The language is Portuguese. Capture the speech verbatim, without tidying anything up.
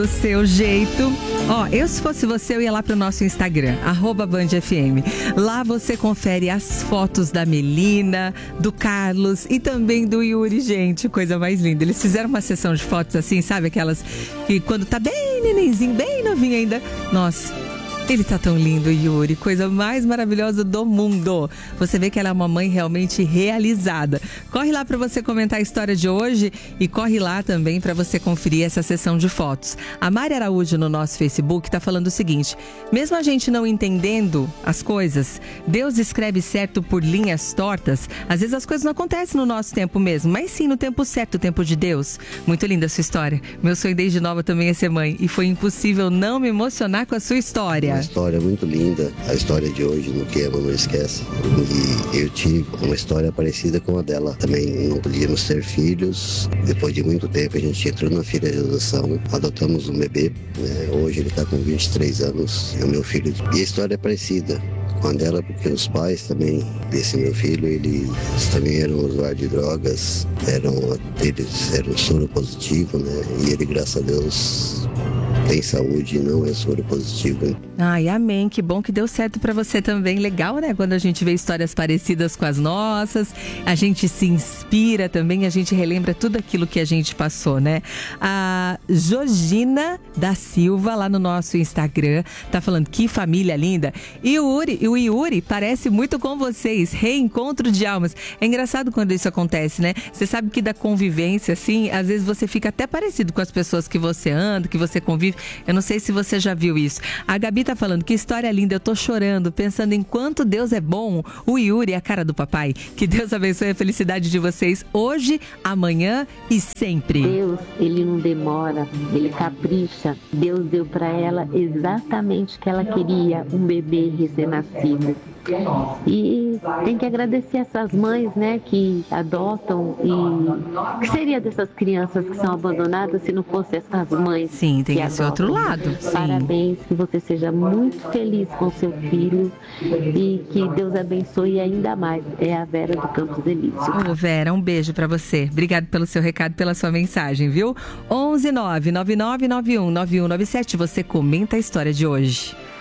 Do seu jeito. Ó, eu se fosse você, eu ia lá pro nosso Instagram, arroba Band F M. Lá você confere as fotos da Melina, do Carlos e também do Yuri, gente, coisa mais linda. Eles fizeram uma sessão de fotos assim, sabe? Aquelas que quando tá bem nenenzinho, bem novinho ainda. Nossa, ele tá tão lindo, Yuri, coisa mais maravilhosa do mundo. Você vê que ela é uma mãe realmente realizada. Corre lá para você comentar a história de hoje e corre lá também para você conferir essa sessão de fotos. A Mari Araújo no nosso Facebook tá falando o seguinte: mesmo a gente não entendendo as coisas, Deus escreve certo por linhas tortas. Às vezes as coisas não acontecem no nosso tempo mesmo, mas sim no tempo certo, o tempo de Deus. Muito linda a sua história. Meu sonho desde nova também é ser mãe e foi impossível não me emocionar com a sua história. Uma história muito linda, a história de hoje, no Queima, Não Esquece. E eu tive uma história parecida com a dela. Também não podíamos ter filhos. Depois de muito tempo a gente entrou na finalização, adotamos um bebê, né? Hoje ele está com vinte e três anos, é o meu filho. E a história é parecida com a dela, porque os pais também desse meu filho, eles também eram usuários de drogas, eram, eles eram soro positivo, né? E ele, graças a Deus, tem saúde e não é soro positivo. Ai, amém, que bom que deu certo pra você também. Legal, né? Quando a gente vê histórias parecidas com as nossas, a gente se inspira também, a gente relembra tudo aquilo que a gente passou, né? A Georgina da Silva, lá no nosso Instagram, tá falando que família linda. E o Yuri, o Yuri parece muito com vocês, reencontro de almas. É engraçado quando isso acontece, né? Você sabe que da convivência, assim, às vezes você fica até parecido com as pessoas que você anda, que você convive. Eu não sei se você já viu isso. A Gabi tá falando, que história linda, eu tô chorando, pensando em quanto Deus é bom. O Yuri é a cara do papai. Que Deus abençoe a felicidade de vocês hoje, amanhã e sempre. Deus, ele não demora, ele capricha. Deus deu pra ela exatamente o que ela queria, um bebê recém-nascido. E tem que agradecer essas mães, né, que adotam. E o que seria dessas crianças que são abandonadas se não fossem essas mães? Sim, tem que esse adotam. outro lado. Parabéns, que você seja muito feliz com seu filho e que Deus abençoe ainda mais. É a Vera do Campos Elísio. Ô, Vera, um beijo pra você. Obrigado pelo seu recado, pela sua mensagem, viu? onze nove nove nove nove um nove um nove sete, você comenta a história de hoje.